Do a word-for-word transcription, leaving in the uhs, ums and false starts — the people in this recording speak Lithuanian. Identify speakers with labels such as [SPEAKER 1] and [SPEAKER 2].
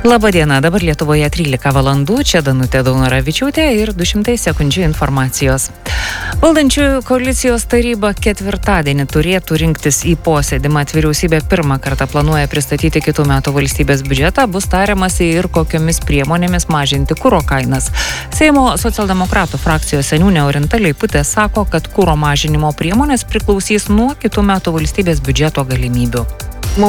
[SPEAKER 1] Labadiena, dabar Lietuvoje trylika valandų, čia Danutė Daunoravičiūtė ir du šimtai sekundžių informacijos. Valdančiųjų koalicijos taryba ketvirtadienį turėtų rinktis į posėdį. Mat, vyriausybė pirmą kartą planuoja pristatyti kitų metų valstybės biudžetą, bus tariamasi ir kokiomis priemonėmis mažinti kuro kainas. Seimo socialdemokratų frakcijos seniūnė Orinta Leiputė sako, kad kuro mažinimo priemonės priklausys nuo kitų metų valstybės biudžeto galimybių.